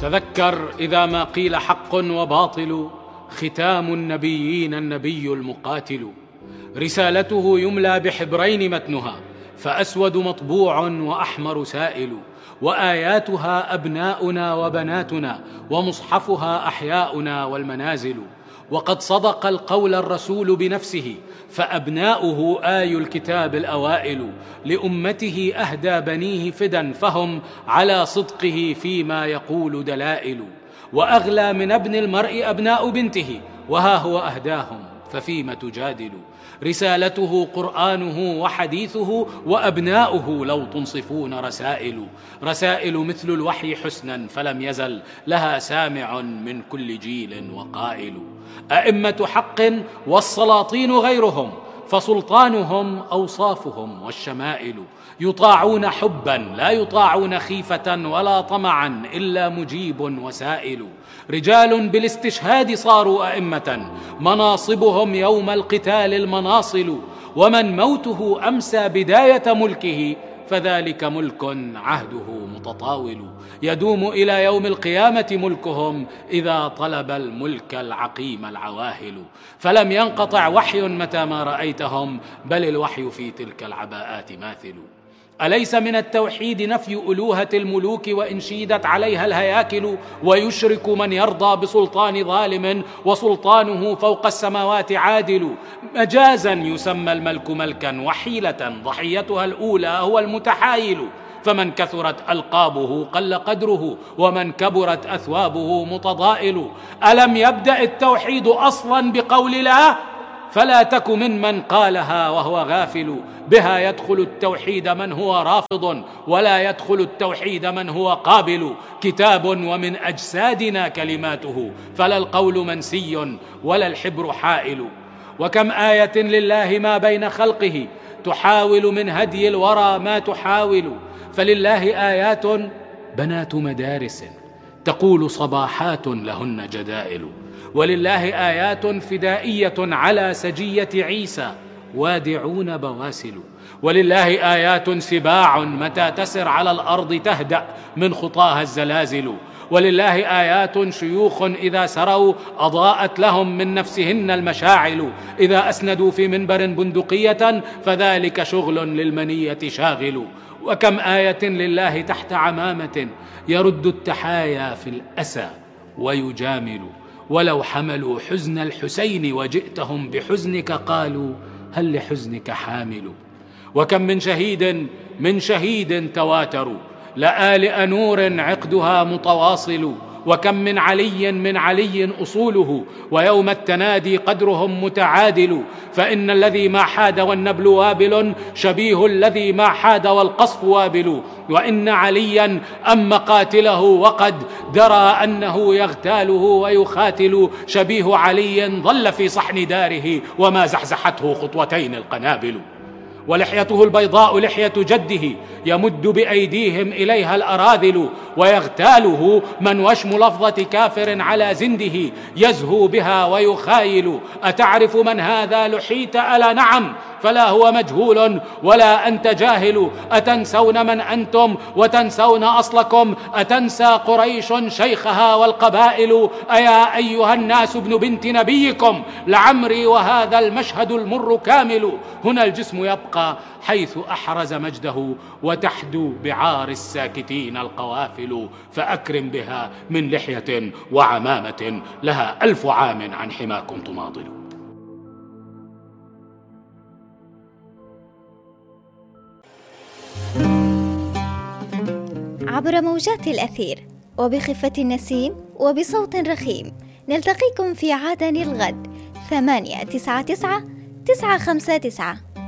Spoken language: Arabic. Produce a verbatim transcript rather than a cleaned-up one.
تذكر إذا ما قيل حق وباطل، ختام النبيين النبي المقاتل. رسالته يملى بحبرين متنها، فأسود مطبوع وأحمر سائل، وآياتها أبناؤنا وبناتنا، ومصحفها أحياؤنا والمنازل. وقد صدق القول الرسول بنفسه، فأبناؤه آي الكتاب الأوائل، لأمته أهدى بنيه فدا، فهم على صدقه فيما يقول دلائل. وأغلى من ابن المرء أبناء بنته، وها هو أهداهم ففيم تجادل. رسالته قرآنه وحديثه، وأبناؤه لو تنصفون رسائل. رسائل مثل الوحي حسنا، فلم يزل لها سامع من كل جيل وقائل. أئمة حق والسلاطين غيرهم، فسلطانهم أوصافهم والشمائل. يطاعون حبا لا يطاعون خيفة، ولا طمعا إلا مجيب وسائل. رجال بالاستشهاد صاروا أئمة، مناصبهم يوم القتال المناصل. ومن موته أمسى بداية ملكه، فذلك ملك عهده متطاول. يدوم إلى يوم القيامة ملكهم، إذا طلب الملك العقيم العواهل. فلم ينقطع وحي متى ما رأيتهم، بل الوحي في تلك العباءات ماثل. أليس من التوحيد نفي ألوهة الملوك، وإن شيدت عليها الهياكل؟ ويشرك من يرضى بسلطان ظالم، وسلطانه فوق السماوات عادل. مجازا يسمى الملك ملكا، وحيلة ضحيتها الأولى هو المتحايل. فمن كثرت ألقابه قل قدره، ومن كبرت أثوابه متضائل. ألم يبدأ التوحيد أصلا بقول لا؟ فلا تك ممن قالها وهو غافل. بها يدخل التوحيد من هو رافض، ولا يدخل التوحيد من هو قابل. كتاب ومن أجسادنا كلماته، فلا القول منسي ولا الحبر حائل. وكم آية لله ما بين خلقه، تحاول من هدي الورى ما تحاول. فلله آيات بنات مدارس، تقول صباحات لهن جدائل. ولله آيات فدائية على سجية عيسى، وادعون بواسل. ولله آيات سباع متى تسر على الأرض تهدأ من خطاها الزلازل. ولله آيات شيوخ إذا سروا أضاءت لهم من نفسهن المشاعل. إذا أسندوا في منبر بندقية، فذلك شغل للمنية شاغل. وكم آية لله تحت عمامة، يرد التحايا في الأسى ويجامل. ولو حملوا حزن الحسين وجئتهم بحزنك، قالوا هل لحزنك حامل. وكم من شهيد من شهيد تواتروا، لآلئ نور عقدها متواصل. وكم من علي من علي أصوله، ويوم التنادي قدرهم متعادل. فإن الذي ما حاد والنبل وابل، شبيه الذي ما حاد والقصف وابل. وإن عليا أم قاتله، وقد درى أنه يغتاله ويخاتل. شبيه علي ظل في صحن داره، وما زحزحته خطوتين القنابل. ولحيته البيضاء لحية جده، يمد بأيديهم إليها الأراذل. ويغتاله من وشم لفظة كافر على زنده، يزهو بها ويخايل. أتعرف من هذا لحيت؟ ألا نعم، فلا هو مجهول ولا أنت جاهل. أتنسون من أنتم وتنسون أصلكم؟ أتنسى قريش شيخها والقبائل؟ أيا أيها الناس ابن بنت نبيكم، لعمري وهذا المشهد المر كامل. هنا الجسم يبقى حيث أحرز مجده، وتحدو بعار الساكتين القوافل. فأكرم بها من لحية وعمامة، لها ألف عام عن حماكم تماطل. عبر موجات الأثير، وبخفة النسيم، وبصوت رخيم، نلتقيكم في عدن الغد. ثمانية تسعة تسعة تسعة خمسة تسعة.